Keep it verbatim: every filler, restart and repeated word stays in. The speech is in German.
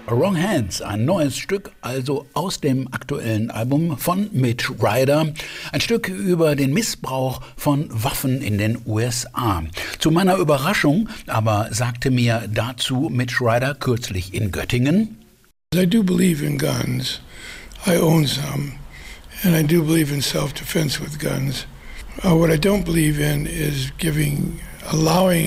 Wrong Hands, ein neues Stück, also aus dem aktuellen Album von Mitch Ryder. Ein Stück über den Missbrauch von Waffen in den U S A. Zu meiner Überraschung aber sagte mir dazu Mitch Ryder kürzlich in Göttingen: I do believe in guns. I own some. And I do believe in self-defense with guns. Uh, what I don't believe in is giving, allowing